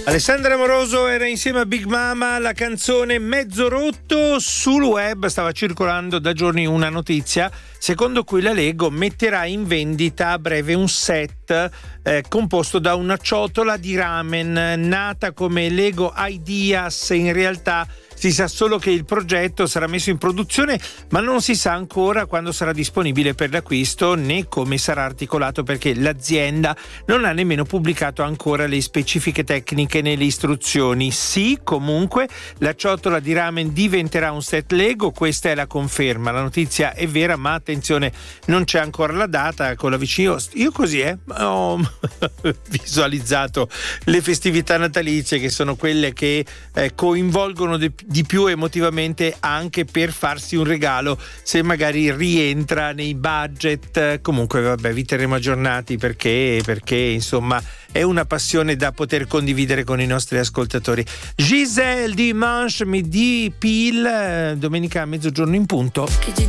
Alessandra Amoroso era insieme a Big Mama, la canzone Mezzo Rotto. Sul web stava circolando da giorni una notizia secondo cui la Lego metterà in vendita a breve un set composto da una ciotola di ramen nata come Lego Ideas. In realtà si sa solo che il progetto sarà messo in produzione, ma non si sa ancora quando sarà disponibile per l'acquisto né come sarà articolato, perché l'azienda non ha nemmeno pubblicato ancora le specifiche tecniche nelle istruzioni. Sì, comunque la ciotola di ramen diventerà un set Lego, questa è la conferma. La notizia è vera, ma attenzione, non c'è ancora la data. Con la vicino io così ho visualizzato le festività natalizie, che sono quelle che coinvolgono di più emotivamente, anche per farsi un regalo, se magari rientra nei budget. Comunque vabbè, vi terremo aggiornati perché insomma è una passione da poter condividere con i nostri ascoltatori. Giselle, dimanche midi pile, domenica a mezzogiorno in punto.